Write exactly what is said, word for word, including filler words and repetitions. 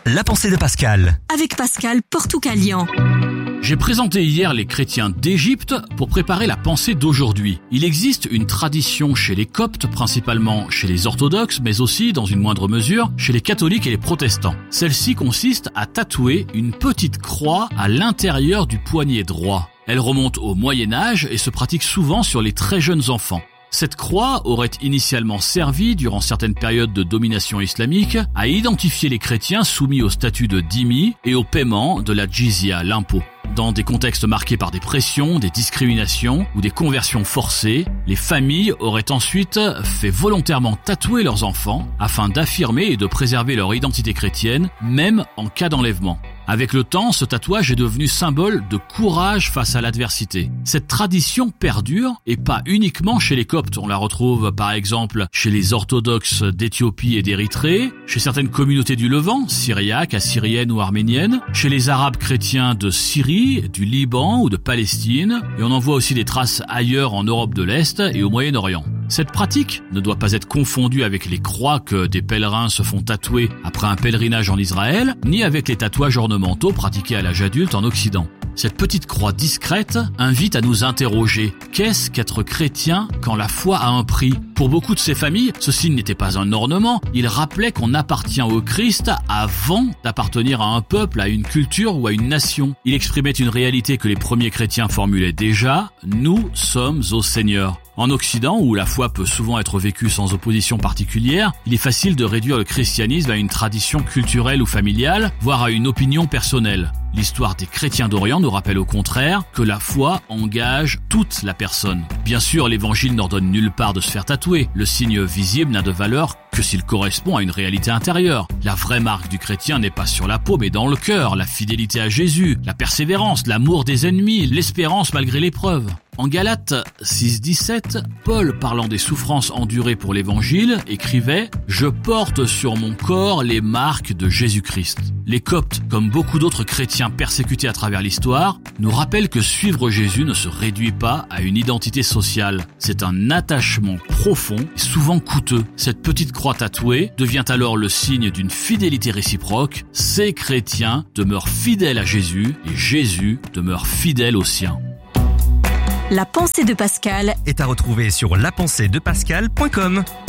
La pensée de Pascal. Avec Pascal Portucalian. J'ai présenté hier les chrétiens d'Égypte pour préparer la pensée d'aujourd'hui. Il existe une tradition chez les Coptes, principalement chez les orthodoxes, mais aussi, dans une moindre mesure, chez les catholiques et les protestants. Celle-ci consiste à tatouer une petite croix à l'intérieur du poignet droit. Elle remonte au Moyen-Âge et se pratique souvent sur les très jeunes enfants. Cette croix aurait initialement servi, durant certaines périodes de domination islamique, à identifier les chrétiens soumis au statut de dhimmi et au paiement de la jizya, l'impôt. Dans des contextes marqués par des pressions, des discriminations ou des conversions forcées, les familles auraient ensuite fait volontairement tatouer leurs enfants afin d'affirmer et de préserver leur identité chrétienne, même en cas d'enlèvement. Avec le temps, ce tatouage est devenu symbole de courage face à l'adversité. Cette tradition perdure, et pas uniquement chez les Coptes. On la retrouve par exemple chez les orthodoxes d'Éthiopie et d'Érythrée, chez certaines communautés du Levant, syriaques, assyriennes ou arméniennes, chez les arabes chrétiens de Syrie, du Liban ou de Palestine, et on en voit aussi des traces ailleurs en Europe de l'Est et au Moyen-Orient. Cette pratique ne doit pas être confondue avec les croix que des pèlerins se font tatouer après un pèlerinage en Israël, ni avec les tatouages ornementaux pratiqués à l'âge adulte en Occident. Cette petite croix discrète invite à nous interroger. Qu'est-ce qu'être chrétien quand la foi a un prix ? Pour beaucoup de ces familles, ce signe n'était pas un ornement, il rappelait qu'on appartient au Christ avant d'appartenir à un peuple, à une culture ou à une nation. Il exprimait une réalité que les premiers chrétiens formulaient déjà, nous sommes au Seigneur. En Occident, où la foi peut souvent être vécue sans opposition particulière, il est facile de réduire le christianisme à une tradition culturelle ou familiale, voire à une opinion personnelle. L'histoire des chrétiens d'Orient nous rappelle au contraire que la foi engage toute la personne. Bien sûr, l'évangile n'ordonne nulle part de se faire tatouer. Le signe visible n'a de valeur que s'il correspond à une réalité intérieure. La vraie marque du chrétien n'est pas sur la peau, mais dans le cœur. La fidélité à Jésus, la persévérance, l'amour des ennemis, l'espérance malgré l'épreuve. En Galates six dix-sept, Paul, parlant des souffrances endurées pour l'évangile, écrivait « Je porte sur mon corps les marques de Jésus-Christ ». Les Coptes, comme beaucoup d'autres chrétiens persécutés à travers l'histoire, nous rappellent que suivre Jésus ne se réduit pas à une identité sociale. C'est un attachement profond et souvent coûteux. Cette petite croix tatouée devient alors le signe d'une fidélité réciproque. Ces chrétiens demeurent fidèles à Jésus et Jésus demeure fidèle aux siens. La pensée de Pascal Est à retrouver sur la pensée de pascal point com.